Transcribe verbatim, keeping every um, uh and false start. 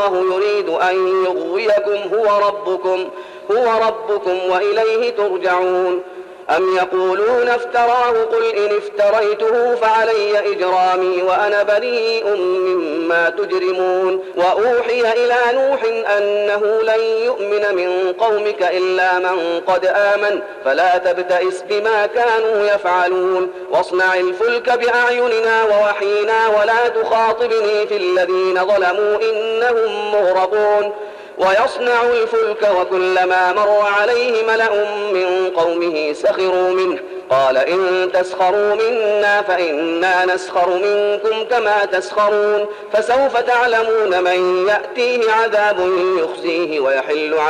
الله يريد أن يغويكم هو ربكم, هو ربكم وإليه ترجعون. أم يقولون افتراه قل إن افتريته فعلي إجرامي وأنا بريء مما تجرمون. وأوحي إلى نوح أنه لن يؤمن من قومك إلا من قد آمن فلا تبتئس بما كانوا يفعلون. واصنع الفلك بأعيننا ووحينا ولا تخاطبني في الذين ظلموا إنهم مغرقون. ويصنع الفلك وكلما مر عليه ملأ من قومه سخروا منه قال إن تسخروا منا فإنا نسخر منكم كما تسخرون. فسوف تعلمون من يأتيه عذاب يخزيه ويحل